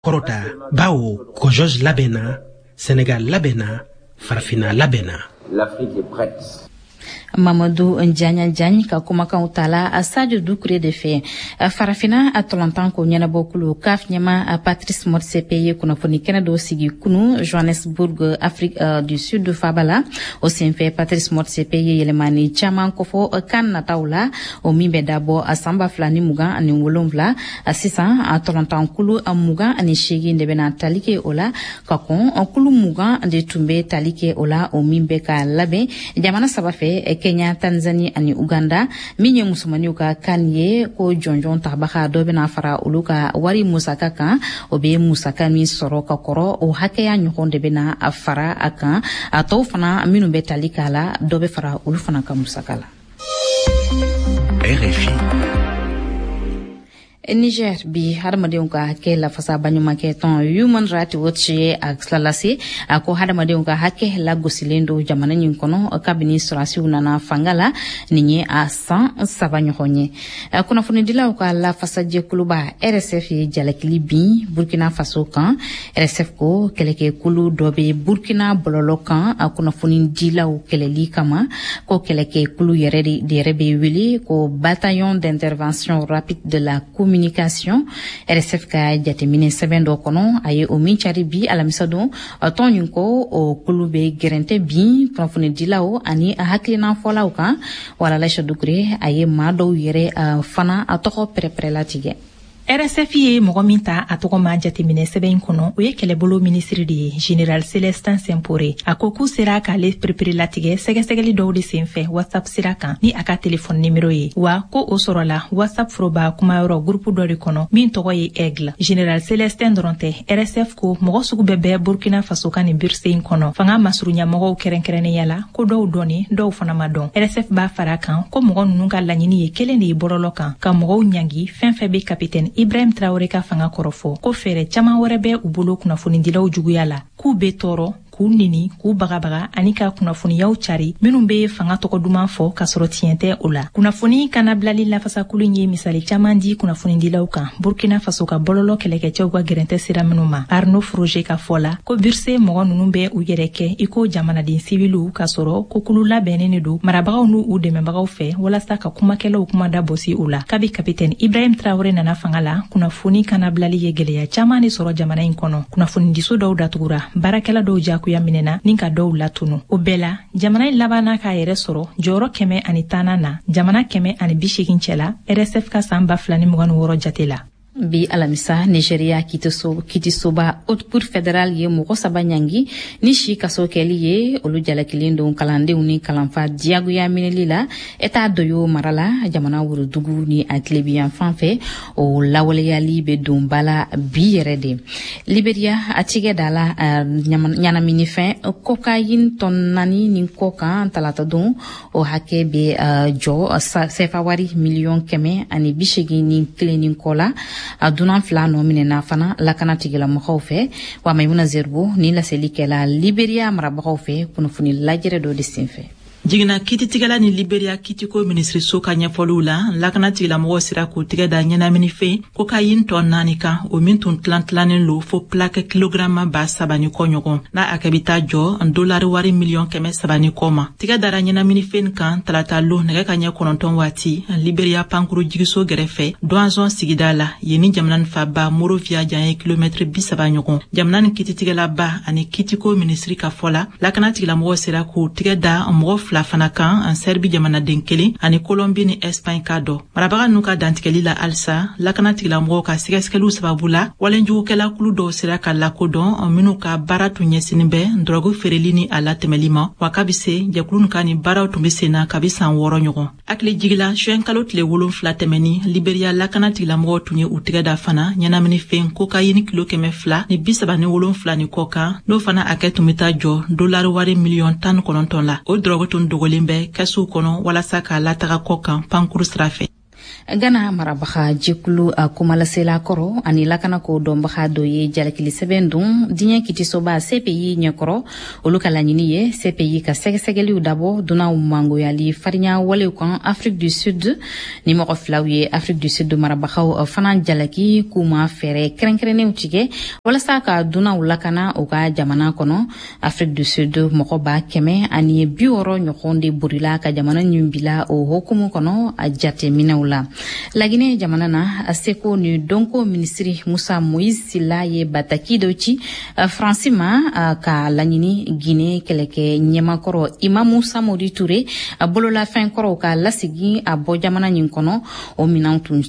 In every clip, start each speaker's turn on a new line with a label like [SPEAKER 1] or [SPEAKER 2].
[SPEAKER 1] Korota, Bao, Kojoj Labena, Sénégal Labena, Farafina Labena.
[SPEAKER 2] L'Afrique est prête.
[SPEAKER 3] Mamadou Ndiagne ka kumakan utala a Sadio Doucouré de fe Farafina a tolantan ko nyana bokulu kaf nyama a Patrice Motsepe kuna foni Canada sigi kunu Johannesburg Afrique du Sud Fabala o senfe Patrice Motsepe yelemani chaman ko fo kan na taula o mimbe dabo a samba flani muga ani wolomvla a sisa a tolantan kulu a muga ani shigi ndebena talike ola ka kon kulu muga de tumbe talike ola o mimbe ka labe jamana sabafe Kenya, Tanzania ani Uganda minye musumani uka kanye ko jonjon tabaka dobe na fara uluka wari musaka kan obe musaka mi soro ka koro o hakeya nyonde bena afara aka ato fana minu betalika la dobe fara ulu fana ka musakala.
[SPEAKER 1] RFI
[SPEAKER 3] Niger bi hadamadenw ka hakɛ lafasa baɲumankɛ tɔn Human Rights Watch ye a tilalase a ko hadamadenw ka hakɛ lagosilen do jamana ɲin kɔnɔ kabini sɔrasiw nana fanga la nin ye a san 3 ɲɔgɔn ye kunnafonidilaw ka lafasajɛkuluba RSF ye jalakili bin Burkina Faso kan RSF ko kɛlɛkɛkulu dɔ bɛ Burkina bɔlɔlɔ kan a kunnafonidilaw kɛlɛli kama ko kɛlɛkɛkulu yɛrɛ bɛ wele ko bataillon d'intervention rapide de la communication RSF ka jatemine sɛbɛn dɔ kɔnɔ a ye o min cari bi alamisa don tɔn ɲin ko o kulu bɛ gɛrɛntɛ bin kunnafonidilaw ani a hakilinafɔlaw kan wala Aisha Doucouré a ye maa dɔw yɛrɛ fana a tɔgɔ pɛrɛpɛrɛ latigɛ.
[SPEAKER 4] RSF ye mɔgɔ min ta a tɔgɔ ma jateminɛ sɛbɛn kɔnɔ o ye kɛlɛbolo minisiri de ye Général Célestin Sempore a ko k'u sera k'ale perepere latigɛ sɛgɛsɛgɛli dɔw de senfɛ WhatsApp sira kan ni a ka telefɔni nimero ye wa ko o sɔrɔla WhatsApp foroba kumayɔrɔ gurupu dɔ de kɔnɔ min tɔgɔ ye Aigle. Général Célestin dɔrɔn tɛ RSF ko mɔgɔ sugu bɛɛ Burkina Faso ka nin birse in kɔnɔ fanga masurunya mɔgɔw kɛrɛnkɛrɛnnenya la ko dɔw dɔnni dɔw fana ma dɔn. RSF b'a fara kan ko mɔgɔ ninnu ka laɲini ye kelen de ye bɔlɔlɔ kan ka mɔgɔw ɲangi fɛn fɛn bɛ Capitaine Ibrahim Traoré ka fanga kɔrɔfɔ ko fɛɛrɛ caman wɛrɛ bɛ u bolo kunnafonidilaw juguya la k'u bɛ tɔɔrɔ k'u nini k'u bagabaga ani ka kunnafoniyaw cari minnu bɛ fanga tɔgɔ duman fɔ ka sɔrɔ tiɲɛ tɛ o la. Kunnafoni kana bilali lafasakulu ye misali caman di kunnafonidilaw kan Burkina Faso ka bɔlɔlɔ kɛlɛkɛcɛw ka gɛrɛntɛ sira minnu ma. Arnaud Froger ka fɔ la ko birse mɔgɔ ninnu bɛ u yɛrɛ kɛ i ko jamanaden sibiliw ka sɔrɔ ko kulu labɛnnen de don marabagaw n'u u dɛmɛbagaw fɛ walasa ka kumakɛlaw kuma da bɔsi u la. Kabi Capitaine Ibrahim Traoré nana fanga la kunnafoni kana bilali ye gɛlɛya caman de sɔrɔ jamana in kɔnɔ. Kunnafonidiso dɔw datugura baarakɛla dɔw jakuya minɛna ni ka dɔw latunu. O bɛɛ la jamana in labanna k'a yɛrɛ sɔrɔ jɔyɔrɔ 110 na jamana 180 cɛla RSF ka san 2026 jate la.
[SPEAKER 3] Bi alamisa Nigeria kitisoba Haute Cour fédérale ye mɔgɔ 3 ɲangi ni si kaso kɛli ye olu jalakilen don kalandenw ni kalanfa diyagoya minɛli la État doyo marala jamana wurudugu ni a tilebiyan fan fɛ o lawaleyali bɛ don bala bi yɛrɛ de. Liberia a tigɛ da la ɲanaminifɛn cocaïne tɔn 4 ni kɔ kan talata don o hakɛ bɛ jɔ CFA wari miliyɔn 181 ni kɔ la a dunan fila nɔ minɛna fana lakana tigilamɔgɔw fɛ wa Maimuna Zerbo ni laselikɛla Liberia marabagaw fɛ kunnafoni lajɛrɛ dɔ de senfɛ.
[SPEAKER 5] Jigina kititigɛla ni Liberia kitiko ministriso ka ɲɛfɔliw la lakana tigilamɔgɔw sira k'u tigɛ da ɲɛnaminifɛn cocaïne tɔn 4 kan o min tun tilantilannen lo fo plaque kilograma 3 ni kɔ ɲɔgɔn n'a a kɛ bi taa jɔ $1 wari miliyɔn 300 ni kɔ ma. Tigɛ dara ɲɛnaminifɛn kan talata lo nɛgɛ ka ɲɛ 9 waati Liberia pankuru jigiso gɛrɛfɛ Douanzon sigida la yen ni jamana ni faba Monrovia jan ye kilomɛtiri 30 ɲɔgɔn. Jamana ni kititigɛlaba ani kitiko ministri ka fɔ la lakana tigilamɔgɔw sira k'u tigɛ da mɔgɔ 2 fana kan an Serbi jamanaden 1 ani Colombie ni Espagne ka dɔ. Marabaga n'u ka dantigɛli la alisa lakana tigilamɔgɔw ka sɛgɛsɛgɛliw sababu la walenjugukɛla kulu dɔw sera ka lakodɔn minnu ka baara tun ɲɛsinin bɛ drogue feereli ni a latɛmɛli ma wa kabi se jɛkulu ka ni baaraw tun bɛ sen na kabi san 6 ɲɔgɔn. Hakili jigila juin kalo tile 7 tɛmɛni Liberia lakana tigilamɔgɔw tun ye u tigɛ da fana ɲɛnaminifɛn cocaïne kilo 200 ni 37 ni kɔ kan n'o fana a kɛ tun bɛ taa jɔ $1 wari miliyɔn 19 la. O drogue tun dogolen bɛ kɛsuw kɔnɔ walasa k'a lataga kɔ kan pankuru sira fɛ.
[SPEAKER 3] Gana marabaha jikulu kumalasela koro ani lakana ko dombaha doye jalakili sebendun dinya kiti soba CPI nyakoro olukala nyini ye CPI ka segesegeli udabo duna umango yali farinya wale kan Afrique du Sud ni moko flawiye Afrique du Sud marabaha fanan jalaki kuma fere krenkrene utige wala saka duna ulakana oga jamana kono Afrique du Sud moko ba keme ani bioro nyokonde burila ka jamana nyumbila o hokumu kono ajate minawla lagine jamana na aseko ni donko ministri Musa Moïse Silla ye bataki dochi Francima ka lanyini Guinée keleke nyema koro Imamu Samori Touré bolola fin koro ka lasigi abo jamana nyinkono o minantu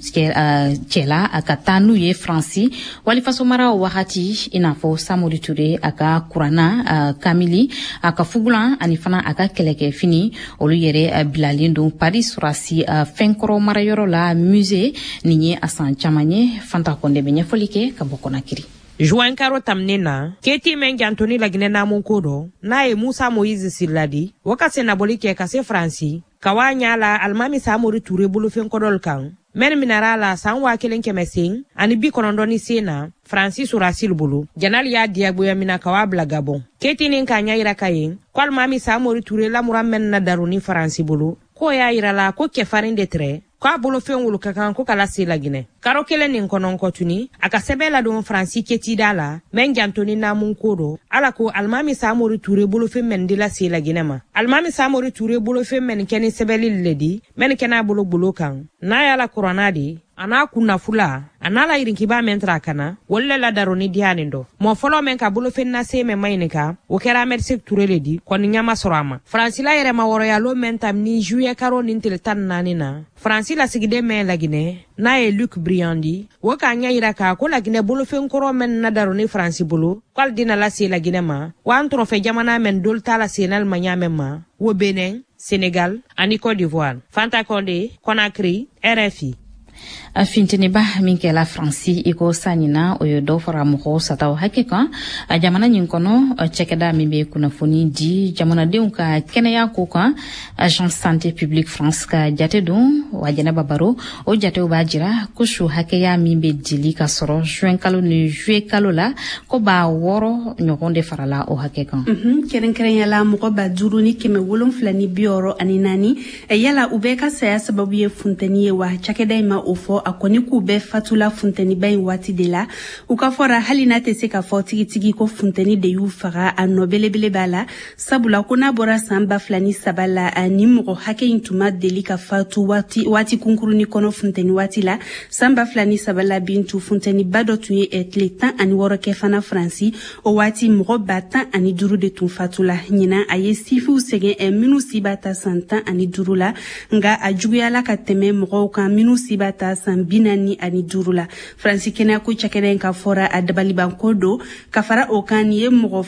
[SPEAKER 3] chela akatanu ye Franci walifaso mara wakati inafo Samori Touré aka kurana kamili aka fugula anifana aka keleke fini olu yere bilalindo Paris surasi fin koro mara yoro la musée ninye asan chamanye fanta konde benye folike kabokona kiri
[SPEAKER 6] Juan Karo Tamnena, Keti Mengi Antoni Laginena Monkodo, Nae Musa Moïse Siladi, Wakase Nabolike Kase Franci, Kawanya la Almami Samori Touré Bulufen Kodolkan, Men Minarala Sanwa Kelen Kemesing, Anibi Konondoni Sena, Francis Urasil Bulu, Janalia Diabuya Minakawa Blagabon, Keti Ninkanya Irakayin, Kwal Mami Samori Touré la Muramen Nadaruni Franci Bulu, Koya Irala Koke Farin de Tre, Kwa bolo fengulu kakan ko kala sila gine. Karo kele nin konon kotuni, aka sebela don Franci keti dala, mengi Antoni na munkodo, ala ko Almami Samori Touré bolo fe mendila sila gine ma. Almami Samori Touré bolo fe men keni sebeli ledi, men kena bolo kan. Na yala koronadi, ana kuna fula, anala irinkiba mentra kana, wolle la daroni dianindo. Mo folo men ka bolo fe na se me mainika, wokera mersek Touré ledi, koni nyama sorama. Franci la yere ma woro ya lo mentam ni juye karo nintil tan nanina. Franci la sigide men lagine, na e Luc Briandi, waka nya iraka ko lagine bolo fe nkoro men na daroni Franci bolo, kwal dina la se lagine ma, wan trofe jamana men dolta la senal manyame ma, wo Benin, Sénégal, ani Côte d'Ivoire. Fanta Condé, Conakry, RFI.
[SPEAKER 3] Fintini ba minkela Franci iko sanina oyo do fara mo sataw hakika jamana nyinkono chekeda mimbe kuna foni di jamana deunka kenaya ko kan agence santé publique France ka jatedun wajana babaro o jateu bajira kushu hakeya mimbe dili ka soro juin kalo ni juillet kalo la ko ba woro nyokonde farala o hakeka
[SPEAKER 7] keren yala mo ba duruni keme wolon flani bioro aninani yala ubeka saya sababu ye funtani wa chekeda ma ofo akoni kube fatula funteni bain wati de la ukafora halina tese ka tigi ko funteni de yu faga anobelebele bala sabula kuna bora samba flani sabala animro hake intuma deli ka fatu wati kunkuruni kono funteni wati la samba flani sabala bintu funteni bado tuye etletan ani woro kefana Franci o wati mro bata ani duru de tun fatula nyina aye sifu sege minu sibata santa ani duru la nga ajuguyala ka teme mro ka minu sibata binani ani durula Franci kena ko chakeden ka fora adabali bankodo kafara okan ye mo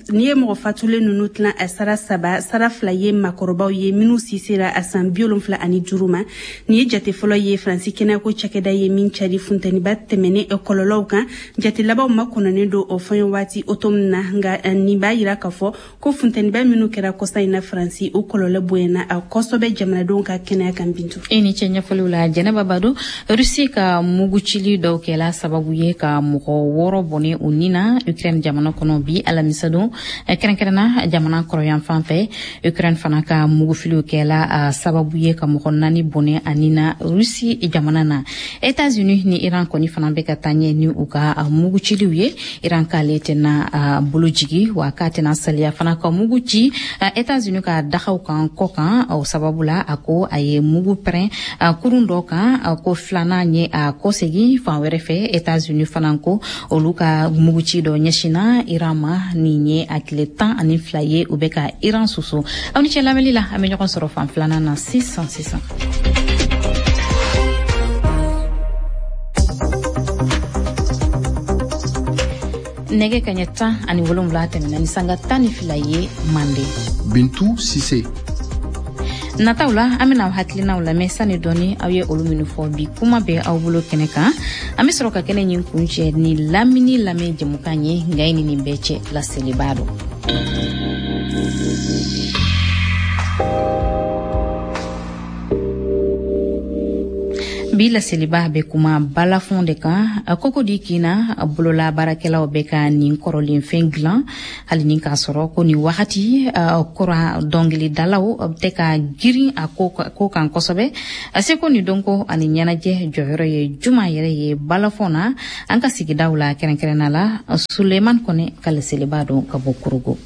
[SPEAKER 7] fatule nunutla asara saba sara flaye makoroba ye minu sisira asan biolon fla ani duruma ni jate folo ye Franci kena ko chakeda ye min chari funtani battemene ekololoka jate laba makono ne do ofan wati otomna nga ni bayira kafo ko funtani ba minu kera kosa ina Franci o kolole buena a kosobe jamana donka kena kan bintu
[SPEAKER 3] eni chenya folo la jana babado Rusi ka mugu chili do kela sababu ye ka mugo woro bone unina Ukraine jamana kono bi alamisado kerenkerena jamana koroyan fanfe Ukraine fana ka mugu filu kela sababu ye ka mugo nani bone anina Rusi jamana na États-Unis ni Iran koni fana be ka tanye ni uka mugu chili ye Iran ka lete na bulujigi wakati na salia fana ka mugu chi États-Unis ka dakhaw kan kokan au sababu la ako aye mugu pren kurundo kan ko flana nye a kosegi fanwere fe États-Unis fananko oluka muguchi do nyeshina Irama ni nye akile tan ani flaye ubeka Iran susu awni chela melila amenyo kon soro fan flana na 600 nege kanyeta ani wolum late ni sangata ni flaye mande
[SPEAKER 8] Bintou Sissé
[SPEAKER 3] Nataula amina hatlina ula mesa ni doni awe oluminu fobi kuma be awbulo keneka amisoro ka kene nyin kunche ni lamini lame jemukanye ngaini ni beche la celibado bila seliba be kuma balafon de kan koko di kina bolola barakela beka nin korolen fenglan hali nin ka soro ko ni wakati kora dongili dalaw te ka giri ko kan kosobe ase ko ni donko ani nyanaje joyoro ye juma yere ye balafona anka sigidawla kerenkerena la Suleiman Kone kale seliba do kabokurugo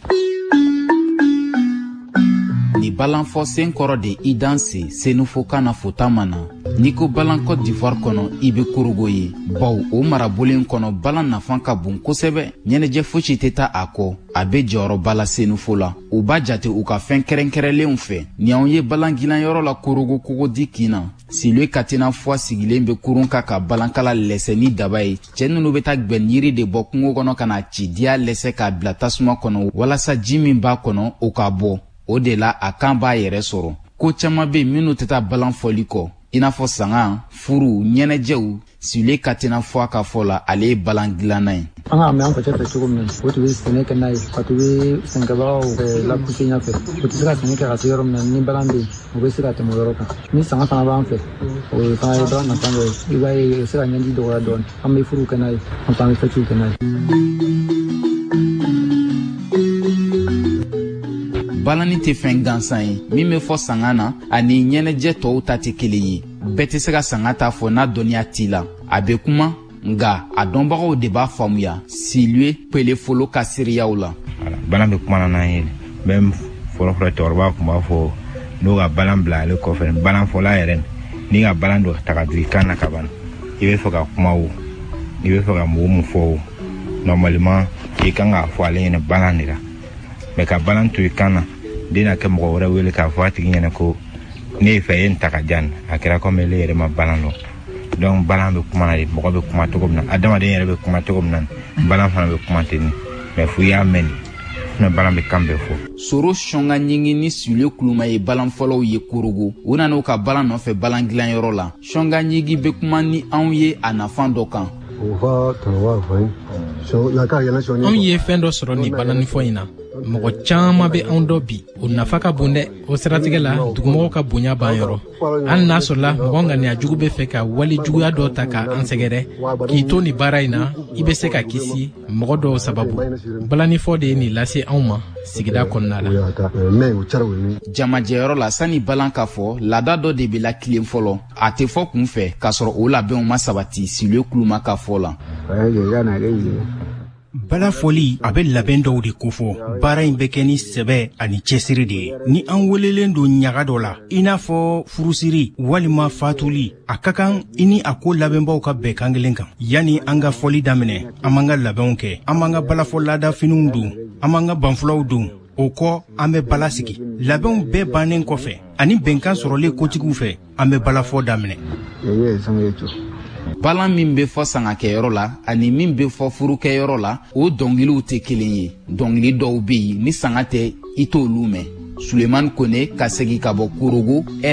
[SPEAKER 8] ni balanfo sen kɔrɔ de i danse senufo kana fotamana ni ko balan Côte d'Ivoire kɔnɔ i be kurugo ye baw o marabolen kɔnɔ balan nafan ka bon kosɛbɛ ɲɛnɛjɛ fosi tɛ ta a kɔ a be jɔyɔrɔ bala senufo la u b'a jate u ka fɛn kɛrɛnkɛrɛnlenw fɛ ni anw ye balan gilanyɔrɔ la kurugo kogodi kina Silwe Katina fwa sigilen be kurun ka balankala lɛsɛ ni daba ye cɛ nunu be ta gbɛn yiri de bɔ kungo kɔnɔ ka na ci diya lɛsɛ k'a bila tasuma kɔnɔ walasa ji min b'a kɔnɔ o ka bɔ o de la a kan b'a yɛrɛ sɔrɔ ko caman be minnu tɛ taa balan fɔli kɔ i n'a fɔ sanga furu ɲɛnɛjɛw Silwe Katina fwa ka fɔ la ale ye balan dilanna ye
[SPEAKER 9] an ka mɛ an facɛ fɛ cogo min na o tun be sɛnɛ kɛ n'a ye a tun be sɛnɛkɛbagaw lapuse ɲɛfɛ o tɛ se ka sɛnɛ kɛ ka se yɔrɔ min na ni balan be yen o be se ka tɛmɛ o yɔrɔ kan ni sanga fana b'an fɛ o ye fana ye balan nafan dɔ ye i b'a ye o be se ka ɲɛji dɔgɔya dɔɔni an be furu kɛ n'a ye an fana be fɛtiw kɛ n'a ye
[SPEAKER 8] balani tɛ fɛn gansan ye min be fɔ sanga na ani ɲɛnɛjɛ tɔw ta tɛ kelen ye bɛɛ tɛ se ka sanga ta fɔ n'a dɔnniya t'i la a be kuma nga a dɔnbagaw de b'a faamuya Silwe Pelefolo ka seereyaw la
[SPEAKER 10] balan be kuma na ye même fɔlɔfɔlɔ cɛkɔrɔba kun b'a fɔ n'o ka balan bila ale kɔfɛ balan fɔla yɛrɛ ni ka balan dɔ ta ka don i kan na ka ban i be fɛ ka kuma o i be fɛ ka mɔgɔ mun fɔ o normalement i kan k'a fɔ ale ɲɛna balan de la mais ka balan to i kan na den na kɛ mɔgɔ wɛrɛ wele k'a fɔ a tigi ɲɛna ko ne ye fɛ ye n ta ka jan a kɛra comme ele yɛrɛ ma balan dɔn donc balan be kuma na de mɔgɔ be kuma cogo min na adamaden yɛrɛ be kuma cogo min na balan fana be kuma ten mais fo i y'a mɛn ne balan be kan bɛɛ fɔ
[SPEAKER 8] Soro Shonga Nyingi ni Silwe Kuluma ye balan fɔlɔw ye kurugu u nan'u ka balan nɔfɛ balan dilanyɔrɔ la Shonga Nyingi be kuma ni anw ye a nafan dɔ kan
[SPEAKER 1] anw ye fɛn dɔ sɔrɔ ni balanifɔ in na mɔgɔ caman be anw dɔ bi o nafa ka bon dɛ o siratigɛ la dugumɔgɔw ka bonya b'an yɔrɔ hali n'a sɔrɔla mɔgɔ ŋaniya jugu be fɛ ka wali juguya dɔ ta ka an sɛgɛrɛ k'i to ni baara in na i be se ka kisi mɔgɔ dɔw sababu balanifɔ de ye nin lase anw ma sigida kɔnɔna la
[SPEAKER 8] jamajɛyɔrɔ la sani balan ka fɔ laada dɔ de be la tilen fɔlɔ a tɛ fɔ kun fɛ k'a sɔrɔ o labɛnw ma sabati Silwe Kuluma ka fɔ la
[SPEAKER 11] bala fɔli a be labɛn dɔw de kofɔ baara in bɛ kɛ ni sɛbɛ ani cɛsiri de ye ni an welelen don ɲaga dɔ la i n'a fɔ furusiri walima fatuli a ka kan i ni a ko labɛnbaw ka bɛn kan kelen kan yani an ka fɔli daminɛ an b'an ka labɛnw kɛ an b'an ka balafɔ laada finiw don an b'an ka banfulaw don o kɔ an bɛ bala sigi labɛnw bɛɛ bannen kɔfɛ ani bɛnkan sɔrɔlen kotigiw fɛ an bɛ balafɔ daminɛ
[SPEAKER 8] balan min be fɔ sangakɛyɔrɔ la ani min be fɔ furukɛyɔrɔ la o dɔngiliw tɛ kelen ye dɔngili dɔw be yen ni sanga tɛ i t'olu mɛn Suleiman Kone ka segi ka bɔ Kurugu